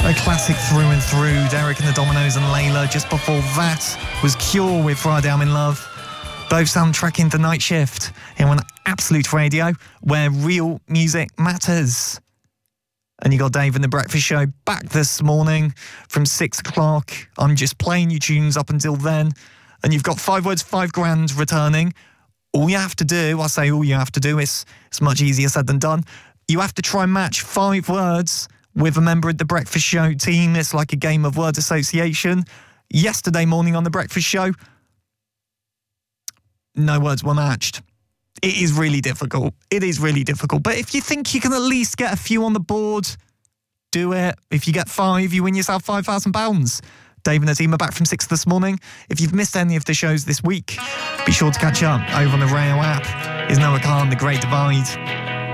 A classic through and through. Derek and the Dominoes and Layla. Just before that was Cure with Friday I'm in Love. Both soundtracking The Night Shift here on Absolute Radio, where real music matters. And you got Dave and the Breakfast Show back this morning from 6 o'clock. I'm just playing you tunes up until then. And you've got 5 words, 5 grand returning. All you have to do, I say all you have to do, it's much easier said than done. You have to try and match 5 words with a member of the Breakfast Show team. It's like a game of word association. Yesterday morning on the Breakfast Show, no words were matched. It is really difficult. It is really difficult. But if you think you can at least get a few on the board, do it. If you get 5, you win yourself £5,000. Dave and the team are back from 6 this morning. If you've missed any of the shows this week, be sure to catch up over on the Rail app. Is Noah Khan, The Great Divide.